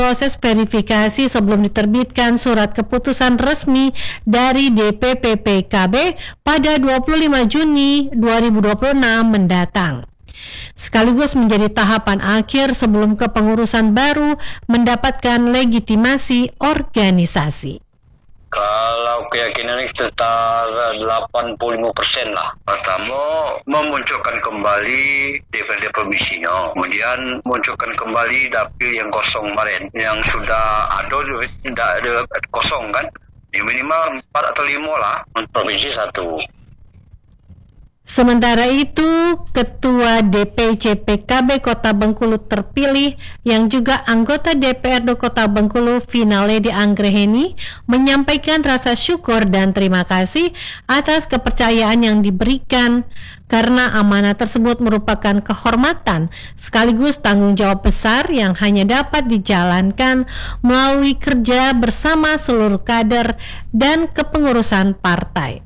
proses verifikasi sebelum diterbitkan surat keputusan resmi dari DPP PKB pada 25 Juni 2026 mendatang. Sekaligus menjadi tahapan akhir sebelum kepengurusan baru mendapatkan legitimasi organisasi. Kalau keyakinan sekitar 85% lah. Pertama, memunculkan kembali DPRD provinsinya. Kemudian munculkan kembali dapil yang kosong kemarin. Yang sudah ada, tidak ada kosong kan. Ya minimal 4 atau 5 lah. Provinsi 1. Sementara itu, Ketua DPC PKB Kota Bengkulu terpilih yang juga anggota DPRD Kota Bengkulu Finaledi Anggreheni menyampaikan rasa syukur dan terima kasih atas kepercayaan yang diberikan karena amanah tersebut merupakan kehormatan sekaligus tanggung jawab besar yang hanya dapat dijalankan melalui kerja bersama seluruh kader dan kepengurusan partai.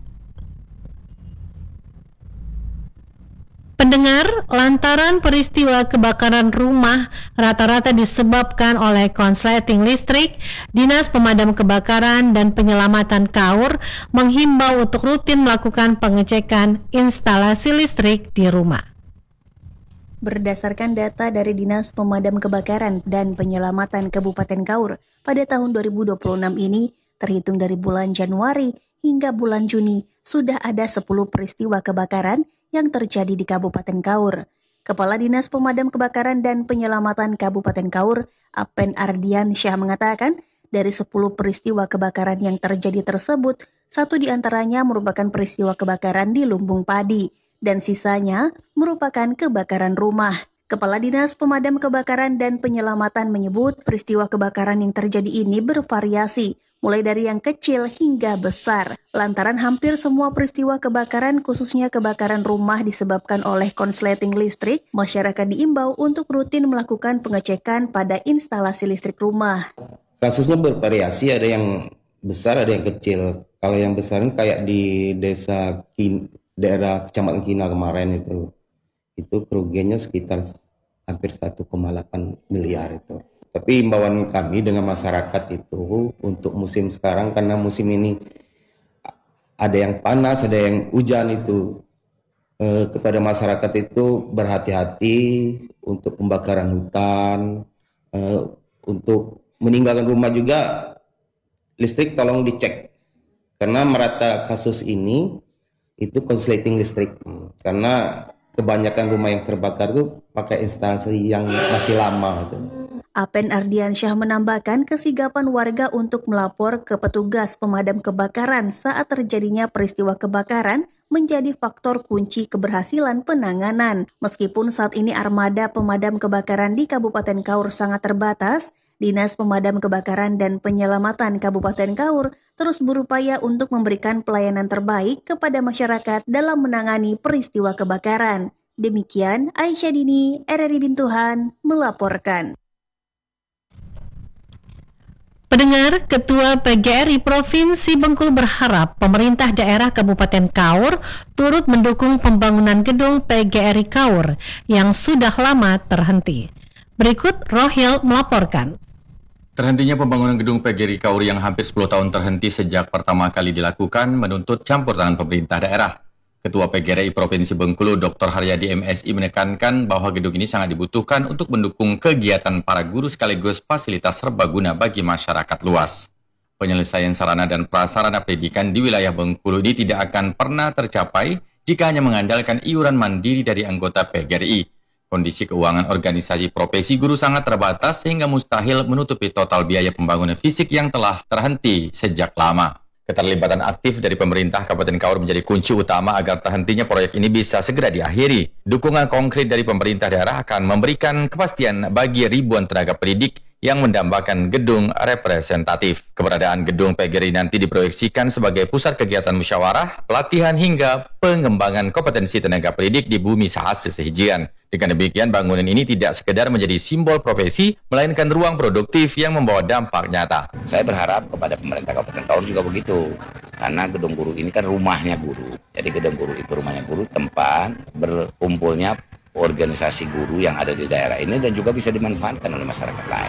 Pendengar, lantaran peristiwa kebakaran rumah rata-rata disebabkan oleh konsleting listrik, Dinas Pemadam Kebakaran dan Penyelamatan KAUR menghimbau untuk rutin melakukan pengecekan instalasi listrik di rumah. Berdasarkan data dari Dinas Pemadam Kebakaran dan Penyelamatan Kabupaten KAUR, pada tahun 2026 ini, terhitung dari bulan Januari hingga bulan Juni, sudah ada 10 peristiwa kebakaran yang terjadi di Kabupaten KAUR. Kepala Dinas Pemadam Kebakaran dan Penyelamatan Kabupaten KAUR, Apen Ardian Syah mengatakan, dari 10 peristiwa kebakaran yang terjadi tersebut, 1 diantaranya merupakan peristiwa kebakaran di lumbung padi, dan sisanya merupakan kebakaran rumah. Kepala Dinas Pemadam Kebakaran dan Penyelamatan menyebut peristiwa kebakaran yang terjadi ini bervariasi, mulai dari yang kecil hingga besar. Lantaran hampir semua peristiwa kebakaran, khususnya kebakaran rumah disebabkan oleh konsleting listrik, masyarakat diimbau untuk rutin melakukan pengecekan pada instalasi listrik rumah. Kasusnya bervariasi, ada yang besar, ada yang kecil. Kalau yang besar ini kayak di daerah Kecamatan Kina kemarin itu kerugiannya sekitar hampir 1,8 miliar itu. Tapi imbauan kami dengan masyarakat itu untuk musim sekarang, karena musim ini ada yang panas, ada yang hujan itu, kepada masyarakat itu berhati-hati untuk pembakaran hutan, untuk meninggalkan rumah juga listrik tolong dicek, karena merata kasus ini itu konsleting listrik, karena kebanyakan rumah yang terbakar itu pakai instalasi yang masih lama itu. Apen Ardiansyah menambahkan kesigapan warga untuk melapor ke petugas pemadam kebakaran saat terjadinya peristiwa kebakaran menjadi faktor kunci keberhasilan penanganan. Meskipun saat ini armada pemadam kebakaran di Kabupaten KAUR sangat terbatas, Dinas Pemadam Kebakaran dan Penyelamatan Kabupaten KAUR terus berupaya untuk memberikan pelayanan terbaik kepada masyarakat dalam menangani peristiwa kebakaran. Demikian Aisyah Dini, RRI Bintuhan, melaporkan. Pendengar, Ketua PGRI Provinsi Bengkulu berharap pemerintah daerah Kabupaten KAUR turut mendukung pembangunan gedung PGRI KAUR yang sudah lama terhenti. Berikut Rohil melaporkan. Terhentinya pembangunan gedung PGRI KAUR yang hampir 10 tahun terhenti sejak pertama kali dilakukan menuntut campur tangan pemerintah daerah. Ketua PGRI Provinsi Bengkulu Dr. Haryadi MSI menekankan bahwa gedung ini sangat dibutuhkan untuk mendukung kegiatan para guru sekaligus fasilitas serbaguna bagi masyarakat luas. Penyelesaian sarana dan prasarana pendidikan di wilayah Bengkulu ini tidak akan pernah tercapai jika hanya mengandalkan iuran mandiri dari anggota PGRI. Kondisi keuangan organisasi profesi guru sangat terbatas sehingga mustahil menutupi total biaya pembangunan fisik yang telah terhenti sejak lama. Keterlibatan aktif dari pemerintah Kabupaten KAUR menjadi kunci utama agar terhentinya proyek ini bisa segera diakhiri. Dukungan konkret dari pemerintah daerah akan memberikan kepastian bagi ribuan tenaga pendidik yang mendambakan gedung representatif. Keberadaan gedung PGRI nanti diproyeksikan sebagai pusat kegiatan musyawarah, pelatihan hingga pengembangan kompetensi tenaga pendidik di bumi sahas sesehijian. Dengan demikian, bangunan ini tidak sekedar menjadi simbol profesi, melainkan ruang produktif yang membawa dampak nyata. Saya berharap kepada pemerintah Kabupaten KAUR juga begitu, karena gedung guru ini kan rumahnya guru. Jadi gedung guru itu rumahnya guru, tempat berkumpulnya organisasi guru yang ada di daerah ini dan juga bisa dimanfaatkan oleh masyarakat lain.